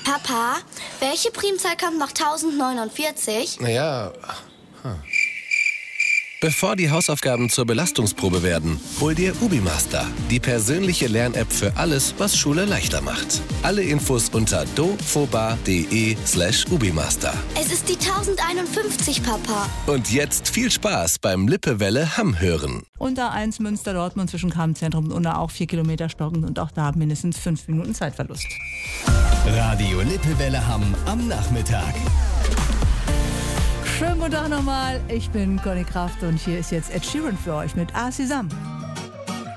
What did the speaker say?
Papa, welche Primzahl kommt nach 1049? Naja. Bevor die Hausaufgaben zur Belastungsprobe werden, hol dir UbiMaster, die persönliche Lern-App für alles, was Schule leichter macht. Alle Infos unter dofobar.de/UbiMaster. Es ist die 1051, Papa. Und jetzt viel Spaß beim Lippewelle Hamm hören. Unter 1 Münster-Dortmund zwischen Kampzentrum und Unna auch 4 Kilometer stockend und auch da mindestens 5 Minuten Zeitverlust. Radio Lippewelle Hamm am Nachmittag. Schönen guten Tag nochmal, ich bin Conny Kraft und hier ist jetzt Ed Sheeran für euch mit Sesam.